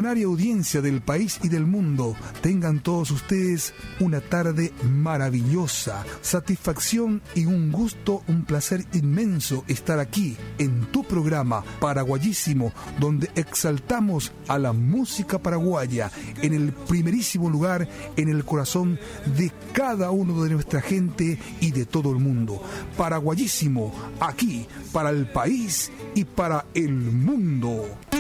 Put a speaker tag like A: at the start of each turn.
A: extraordinaria audiencia del país y del mundo. Tengan todos ustedes una tarde maravillosa, satisfacción y un gusto, un placer inmenso estar aquí en tu programa Paraguayísimo, donde exaltamos a la música paraguaya en el primerísimo lugar, en el corazón de cada uno de nuestra gente y de todo el mundo. Paraguayísimo, aquí, para el país y para el mundo.